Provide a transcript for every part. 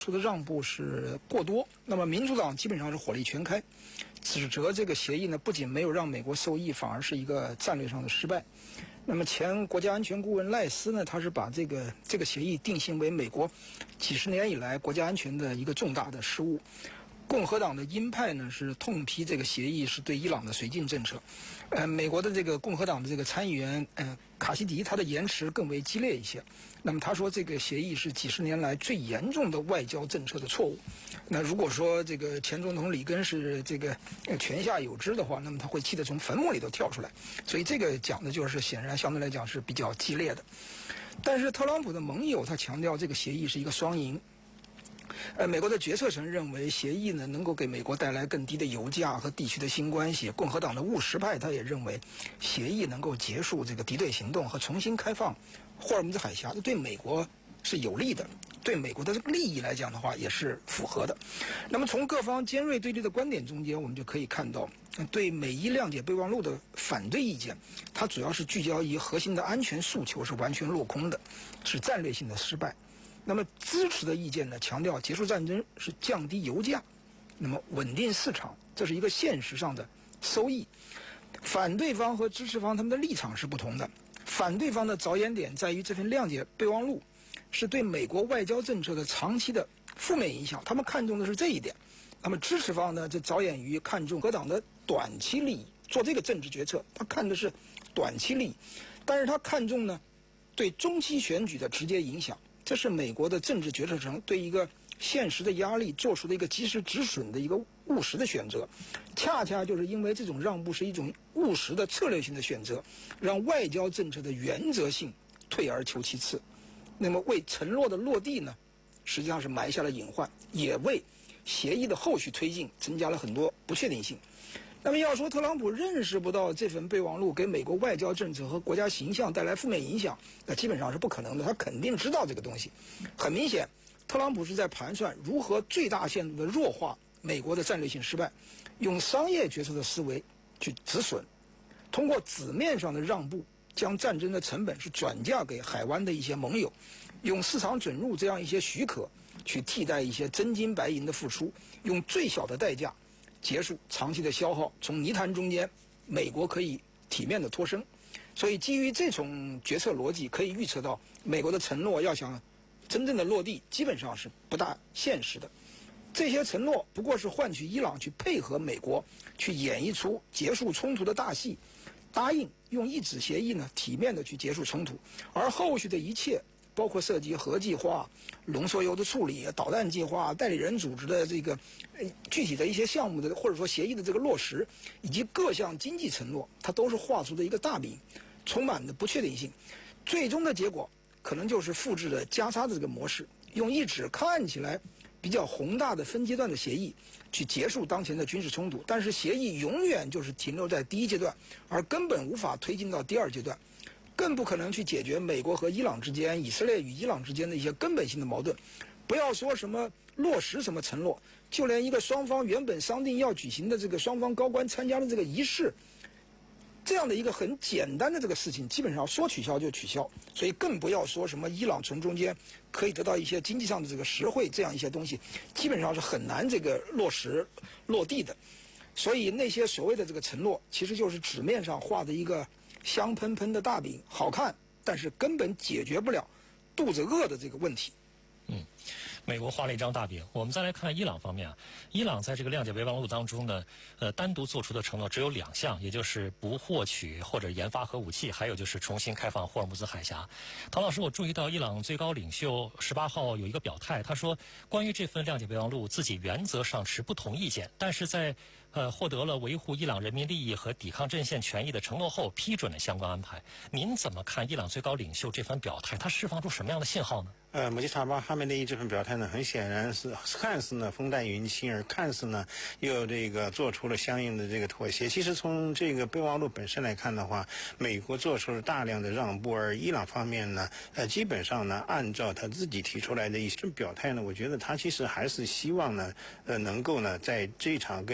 出的让步是过多，那么民主党基本上是火力全开，指责这个协议呢不仅没有让美国受益，反而是一个战略上的失败。那么前国家安全顾问赖斯呢，他是把这个协议定性为美国几十年以来国家安全的一个重大的失误。共和党的鹰派呢是痛批这个协议是对伊朗的绥靖政策。美国的这个共和党的这个参议员卡西迪，他的言辞更为激烈一些。那么他说这个协议是几十年来最严重的外交政策的错误。那如果说这个前总统里根是这个泉下有知的话，那么他会气得从坟墓里头跳出来。所以这个讲的就是显然相对来讲是比较激烈的。但是特朗普的盟友他强调这个协议是一个双赢。美国的决策层认为协议呢能够给美国带来更低的油价和地区的新关系。共和党的务实派他也认为协议能够结束这个敌对行动和重新开放霍尔木兹海峡，这对美国是有利的，对美国的这个利益来讲的话也是符合的。那么从各方尖锐对立的观点中间，我们就可以看到对美伊谅解备忘录的反对意见，它主要是聚焦于核心的安全诉求是完全落空的，是战略性的失败。那么支持的意见呢，强调结束战争是降低油价，那么稳定市场，这是一个现实上的收益。反对方和支持方他们的立场是不同的。反对方的着眼点在于这份谅解备忘录是对美国外交政策的长期的负面影响，他们看重的是这一点。那么支持方呢，就着眼于看重各党的短期利益，做这个政治决策，他看的是短期利益，但是他看重呢对中期选举的直接影响。这是美国的政治决策层对一个现实的压力做出的一个及时止损的一个务实的选择。恰恰就是因为这种让步是一种务实的策略性的选择，让外交政策的原则性退而求其次。那么为承诺的落地呢，实际上是埋下了隐患，也为协议的后续推进增加了很多不确定性。那么要说特朗普认识不到这份备忘录给美国外交政策和国家形象带来负面影响，那基本上是不可能的。他肯定知道这个东西。很明显，特朗普是在盘算如何最大限度的弱化美国的战略性失败，用商业决策的思维去止损，通过纸面上的让步，将战争的成本是转嫁给海湾的一些盟友，用市场准入这样一些许可去替代一些真金白银的付出，用最小的代价结束长期的消耗，从泥潭中间美国可以体面的脱身。所以基于这种决策逻辑，可以预测到美国的承诺要想真正的落地，基本上是不大现实的。这些承诺不过是换取伊朗去配合美国去演绎出结束冲突的大戏，答应用一纸协议呢体面的去结束冲突，而后续的一切包括涉及核计划、浓缩铀的处理、导弹计划、代理人组织的这个具体的一些项目的或者说协议的这个落实，以及各项经济承诺，它都是画出的一个大饼，充满的不确定性。最终的结果可能就是复制了加沙的这个模式，用一纸看起来比较宏大的分阶段的协议去结束当前的军事冲突，但是协议永远就是停留在第一阶段，而根本无法推进到第二阶段，更不可能去解决美国和伊朗之间、以色列与伊朗之间的一些根本性的矛盾。不要说什么落实什么承诺，就连一个双方原本商定要举行的这个双方高官参加的这个仪式，这样的一个很简单的这个事情，基本上说取消就取消。所以更不要说什么伊朗从中间可以得到一些经济上的这个实惠，这样一些东西基本上是很难这个落实落地的。所以那些所谓的这个承诺，其实就是纸面上画的一个香喷喷的大饼，好看，但是根本解决不了肚子饿的这个问题。 美国画了一张大饼。我们再来看伊朗方面啊，伊朗在这个谅解备忘录当中呢，单独做出的承诺只有2项，也就是不获取或者研发核武器，还有就是重新开放霍尔木兹海峡。唐老师，我注意到伊朗最高领袖18号有一个表态，他说关于这份谅解备忘录，自己原则上持不同意见，但是在获得了维护伊朗人民利益和抵抗阵线权益的承诺后，批准了相关安排。您怎么看伊朗最高领袖这番表态？他释放出什么样的信号呢？ 穆吉查巴哈梅内伊这份表态呢，很显然是看似呢风淡云轻，而看似呢又这个做出了相应的这个妥协。其实从这个备忘录本身来看的话，美国做出了大量的让步，而伊朗方面呢，基本上呢按照他自己提出来的一些表态呢，我觉得他其实还是希望呢，能够呢在这场跟美国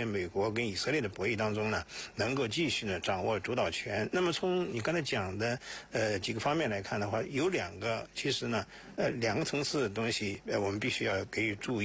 国跟以色列的博弈当中呢，能够继续呢掌握主导权。那么从你刚才讲的几个方面来看的话，有两个其实呢两个层次的东西我们必须要给予注意。